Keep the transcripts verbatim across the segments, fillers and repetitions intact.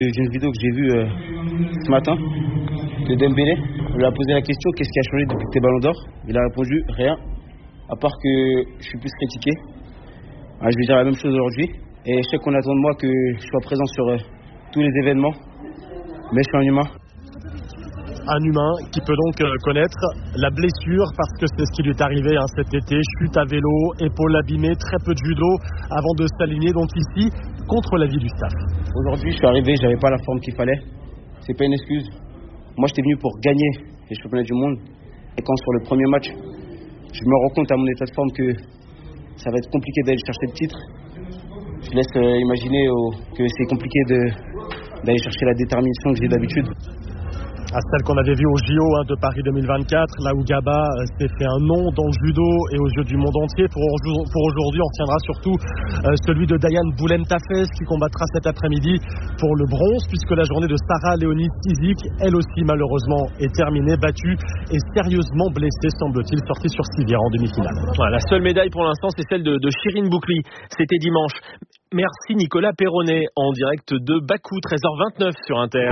J'ai une vidéo que j'ai vue euh, ce matin de Dembélé. On lui a posé la question qu'est-ce qui a changé depuis que t'es Ballon d'Or. Il a répondu rien, à part que je suis plus critiqué. Ah, je vais dire la même chose aujourd'hui. Et je sais qu'on attend de moi que je sois présent sur euh, tous les événements, mais je suis un humain. Un humain qui peut donc connaître la blessure parce que c'est ce qui lui est arrivé hein, cet été, chute à vélo, épaule abîmée, très peu de judo avant de s'aligner donc ici contre l'avis du staff. Aujourd'hui je suis arrivé, j'avais pas la forme qu'il fallait, c'est pas une excuse. Moi j'étais venu pour gagner les championnats du monde et quand sur le premier match je me rends compte à mon état de forme que ça va être compliqué d'aller chercher le titre, je laisse euh, imaginer oh, que c'est compliqué de, d'aller chercher la détermination que j'ai d'habitude. À celle qu'on avait vue au J O hein, de Paris deux mille vingt-quatre, là où Gaba euh, s'est fait un nom dans le judo et aux yeux du monde entier. Pour, pour aujourd'hui, on retiendra surtout euh, celui de Diane Boulem-Tafez qui combattra cet après-midi pour le bronze, puisque la journée de Sarah Léonie Tizik, elle aussi malheureusement, est terminée, battue et sérieusement blessée, semble-t-il, sortie sur civière en demi-finale. Voilà, la seule médaille pour l'instant, c'est celle de, de Chirine Boukli. C'était dimanche. Merci Nicolas Perronnet en direct de Bakou, treize heures vingt-neuf sur Inter.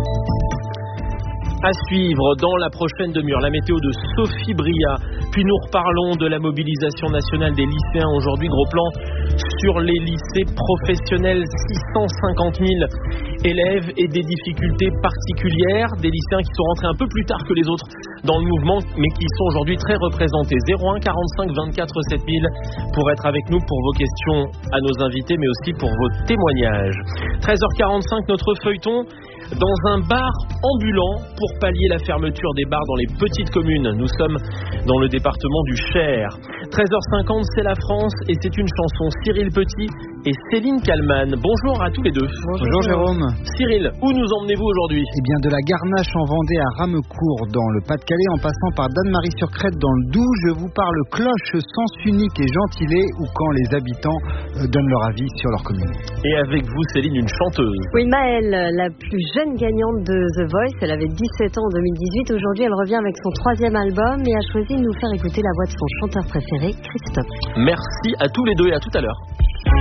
À suivre dans la prochaine demi-heure, la météo de Sophie Bria. Puis nous reparlons de la mobilisation nationale des lycéens. Aujourd'hui, gros plan sur les lycées professionnels. six cent cinquante mille élèves et des difficultés particulières. Des lycéens qui sont rentrés un peu plus tard que les autres dans le mouvement, mais qui sont aujourd'hui très représentés. zéro un quarante-cinq vingt-quatre sept mille pour être avec nous pour vos questions à nos invités, mais aussi pour vos témoignages. treize heures quarante-cinq, notre feuilleton dans un bar ambulant pour pallier la fermeture des bars dans les petites communes. Nous sommes dans le département du Cher. treize heures cinquante, c'est la France et c'est une chanson. Cyril Petit et Céline Kallmann. Bonjour à tous les deux. Bonjour, Bonjour Jérôme. Cyril, où nous emmenez-vous aujourd'hui ? Eh bien de la Garnache en Vendée à Ramecourt dans le Pas-de-Calais en passant par Danemarie-sur-Crète dans le Doubs. Je vous parle cloche, sens unique et gentilé ou quand les habitants euh, donnent leur avis sur leur commune. Et avec vous Céline, une chanteuse. Oui, Maëlle, la plus jeune gagnante de The Voice, elle avait dix-sept ans en deux mille dix-huit. Aujourd'hui, elle revient avec son troisième album et a choisi de nous faire écouter la voix de son chanteur préféré, Christophe. Merci à tous les deux et à tout à l'heure.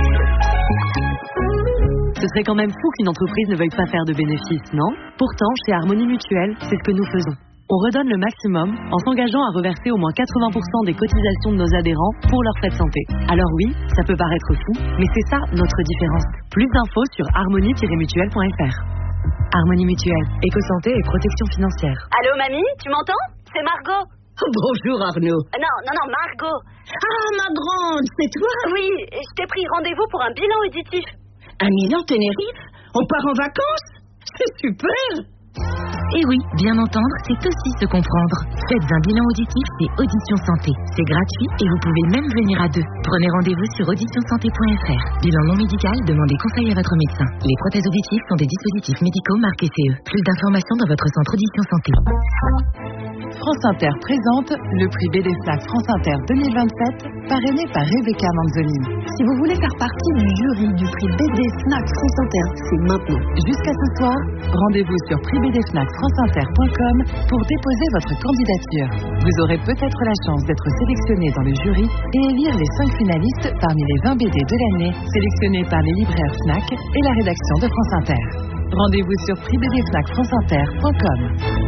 Ce serait quand même fou qu'une entreprise ne veuille pas faire de bénéfices, non ? Pourtant, chez Harmonie Mutuelle, c'est ce que nous faisons. On redonne le maximum en s'engageant à reverser au moins quatre-vingts pour cent des cotisations de nos adhérents pour leurs frais de santé. Alors oui, ça peut paraître fou, mais c'est ça notre différence. Plus d'infos sur harmonie tiret mutuelle point f r. Harmonie Mutuelle, éco-santé et protection financière. Allô mamie, tu m'entends ? C'est Margot. Bonjour Arnaud. Non, non, non, Margot. Ah, ma grande, c'est toi ? Oui, je t'ai pris rendez-vous pour un bilan auditif. Un Milan Tenerife ? On part en vacances ? C'est super ! Et oui, bien entendre, c'est aussi se comprendre. Faites un bilan auditif chez Audition Santé. C'est gratuit et vous pouvez même venir à deux. Prenez rendez-vous sur audition santé point f r. Bilan non médical, demandez conseil à votre médecin. Les prothèses auditives sont des dispositifs médicaux marqués C E. Plus d'informations dans votre centre Audition Santé. France Inter présente le prix B D Fnac France Inter deux mille vingt-sept, parrainé par Rebecca Manzolini. Si vous voulez faire partie du jury du prix B D Fnac France Inter, c'est maintenant. Jusqu'à ce soir, rendez-vous sur prix b d fnac france inter point com pour déposer votre candidature. Vous aurez peut-être la chance d'être sélectionné dans le jury et élire les cinq finalistes parmi les vingt B D de l'année sélectionnés par les libraires Fnac et la rédaction de France Inter. Rendez-vous sur prix b d fnac france inter point com.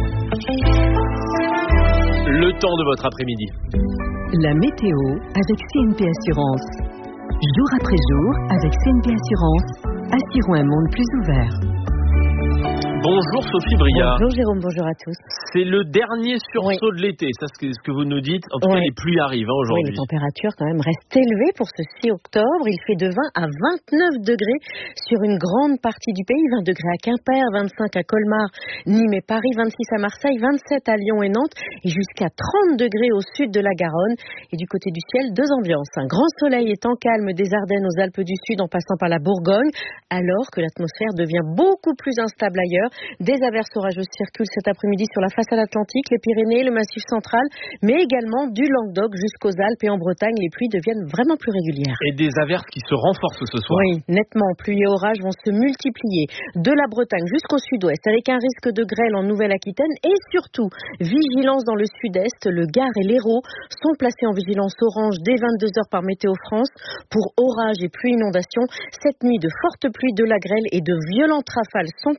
Le temps de votre après-midi. La météo avec C N P Assurance. Jour après jour, avec C N P Assurance, assurons un monde plus ouvert. Bonjour Sophie Bria. Bonjour Jérôme, bonjour à tous. C'est le dernier sursaut oui. de l'été, ça c'est ce que vous nous dites. En tout oui. cas, les pluies arrivent hein, aujourd'hui. Oui, les températures quand même restent élevées pour ce six octobre. Il fait de vingt à vingt-neuf degrés sur une grande partie du pays. vingt degrés à Quimper, vingt-cinq à Colmar, Nîmes et Paris, vingt-six à Marseille, vingt-sept à Lyon et Nantes et jusqu'à trente degrés au sud de la Garonne. Et du côté du ciel, deux ambiances. Un grand soleil et temps calme des Ardennes aux Alpes du Sud en passant par la Bourgogne, alors que l'atmosphère devient beaucoup plus instable ailleurs. Des averses orageuses circulent cet après-midi sur la façade atlantique, les Pyrénées, le Massif central, mais également du Languedoc jusqu'aux Alpes et en Bretagne. Les pluies deviennent vraiment plus régulières. Et des averses qui se renforcent ce soir. Oui, nettement. Pluie et orages vont se multiplier de la Bretagne jusqu'au sud-ouest, avec un risque de grêle en Nouvelle-Aquitaine et surtout vigilance dans le sud-est. Le Gard et l'Hérault sont placés en vigilance orange dès vingt-deux heures par Météo France pour orages et pluie inondation. Cette nuit, de fortes pluies, de la grêle et de violentes rafales sont